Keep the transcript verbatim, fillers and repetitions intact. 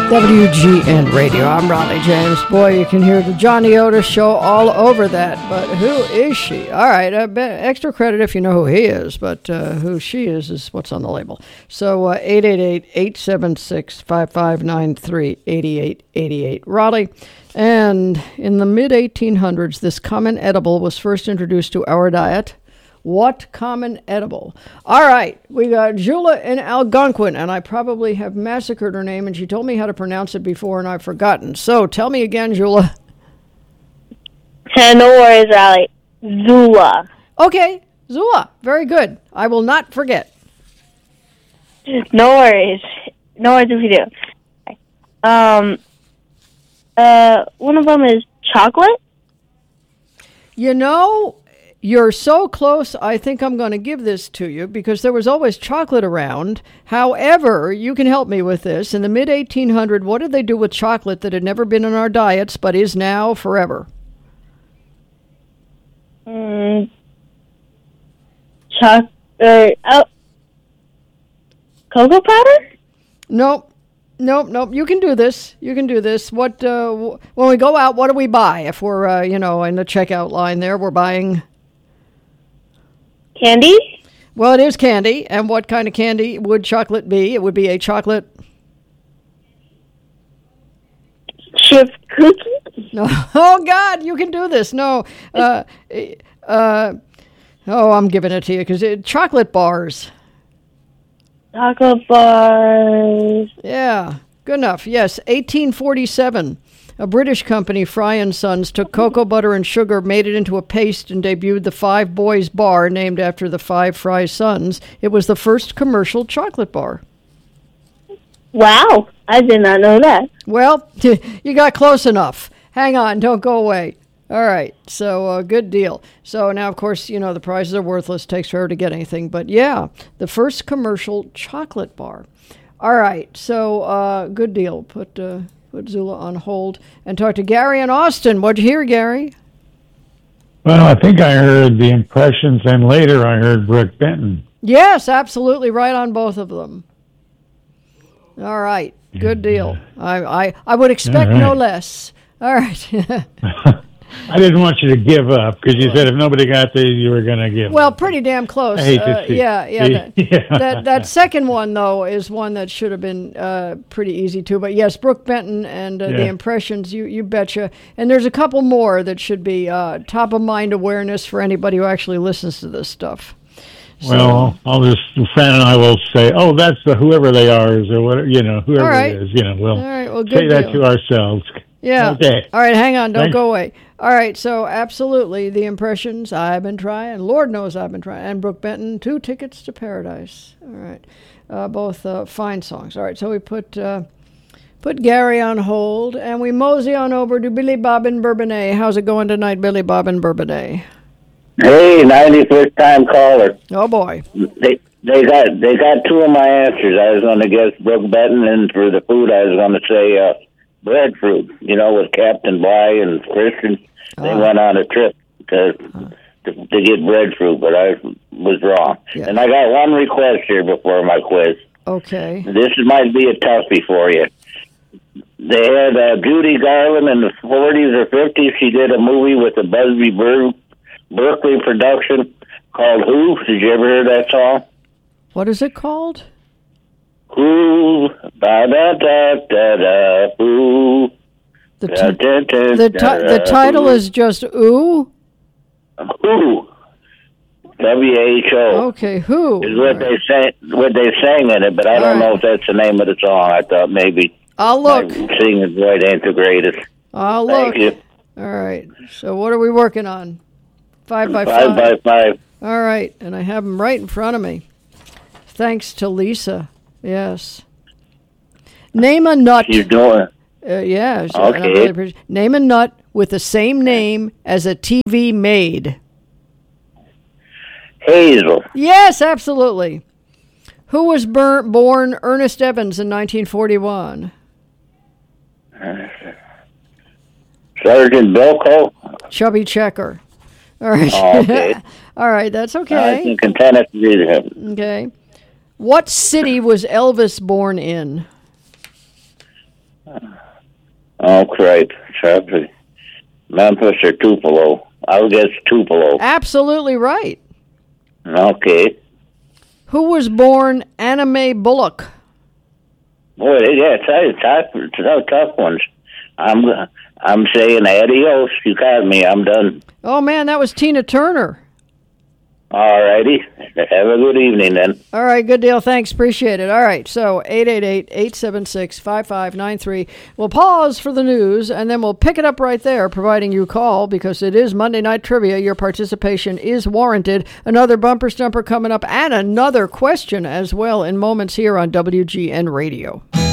W G N Radio. I'm Ronnie James. Boy, you can hear the Johnny Otis show all over that. But who is she? All right, uh, extra credit if you know who he is, but uh, who she is is what's on the label. So uh, eight eight eight, eight seven six, five five nine three, eight eight eight eight. Raleigh. And in the mid eighteen hundreds, this common edible was first introduced to our diet. What common edible? All right, we got Jula in Algonquin, and I probably have massacred her name, and she told me how to pronounce it before, and I've forgotten. So tell me again, Jula. No worries, Riley. Zula. Okay, Zula. Very good. I will not forget. No worries. No worries if you do. Um, uh, one of them is chocolate. You know, you're so close, I think I'm going to give this to you because there was always chocolate around. However, you can help me with this. In the mid eighteen hundreds, what did they do with chocolate that had never been in our diets but is now forever? Mm, choc- uh, oh, cocoa powder? Nope. Nope, nope. You can do this. You can do this. What uh, w- when we go out, what do we buy? If we're, uh, you know, in the checkout line there, we're buying... Candy? Well, it is candy. And what kind of candy would chocolate be? It would be a chocolate... Chip cookie? No. Oh, God, you can do this. No. Uh, uh, oh, I'm giving it to you because it chocolate bars. Chocolate bars. Yeah, good enough. Yes, eighteen forty-seven. A British company, Fry and Sons, took cocoa butter and sugar, made it into a paste, and debuted the Five Boys bar, named after the five Fry sons. It was the first commercial chocolate bar. Wow, I did not know that. Well, you got close enough. Hang on, don't go away. All right, so uh, good deal. So now, of course, you know, the prizes are worthless. Takes forever to get anything. But yeah, the first commercial chocolate bar. All right, so uh, good deal. Put... Uh, Put Zula on hold and talk to Gary in Austin. What'd you hear, Gary? Well, I think I heard the Impressions, and later I heard Brooke Benton. Yes, absolutely right on both of them. All right, good deal. I I, I would expect right. no less. All right. I didn't want you to give up because you said if nobody got there, you were going to give well, up. Well, pretty damn close. I hate uh, to see. Yeah, yeah. That, yeah. that that second one though is one that should have been uh, pretty easy too. But yes, Brooke Benton and uh, yeah. the Impressions. You you betcha. And there's a couple more that should be uh, top of mind awareness for anybody who actually listens to this stuff. So, well, I'll just Fran and I will say, oh, that's the whoever they are, or whatever, you know, whoever right. it is, you know, we'll all right, well, say good that deal. to ourselves. Yeah. Okay. All right, hang on. Don't Thanks. go away. All right, so absolutely, the Impressions, I've been trying. Lord knows I've been trying. And Brooke Benton, Two Tickets to Paradise. All right, uh, both uh, fine songs. All right, so we put uh, put Gary on hold, and we mosey on over to Billy Bob in Bourbonnais. How's it going tonight, Billy Bob in Bourbonnais? Hey, ninety-first time caller. Oh, boy. They they got they got two of my answers. I was going to guess Brooke Benton, and for the food, I was going to say uh, breadfruit. You know, with Captain Bly and Christian, they Ah. went on a trip to, to to get breadfruit, but I was wrong. Yeah. And I got one request here before my quiz. Okay. This might be a toughie for you. They had uh, Judy Garland in the forties or fifties. She did a movie with the Busby Ber- Berkeley production called Who? Did you ever hear that song? What is it called? Who? Da da da da da. Who? The, Da, ti- da, da, the, da, ti- the da, title who? is just Ooh? Who? W H O. Okay, Who? Is what they sang. What they sang in it, but I All don't right. know if that's the name of the song. I thought maybe. I'll look. My singing voice ain't the greatest. I'll Thank look. you. All right. So what are we working on? Five by Five five. by five. All right. And I have them right in front of me. Thanks to Lisa. Yes. Name a nut. You're doing. Uh, yeah. so- Okay. and I'm really appreci- Name a nut with the same name as a T V made. Hazel. Yes, absolutely. Who was bur- born Ernest Evans in nineteen forty-one? Sergeant Bilko. Chubby Checker. All right. Oh, okay. All right. That's I okay. can content it to read him. Okay. What city was Elvis born in? Oh, crap. Sorry. Memphis or Tupelo? I'll guess Tupelo. Absolutely right. Okay. Who was born Anna Mae Bullock? Boy, yeah, it's tough, tough, tough ones. I'm, I'm saying adios. You got me. I'm done. Oh, man, that was Tina Turner. All righty. Have a good evening, then. All right, good deal. Thanks. Appreciate it. All right, so eight eight eight, eight seven six, five five nine three. We'll pause for the news, and then we'll pick it up right there, providing you call, because it is Monday Night Trivia. Your participation is warranted. Another bumper stumper coming up, and another question as well in moments here on W G N Radio.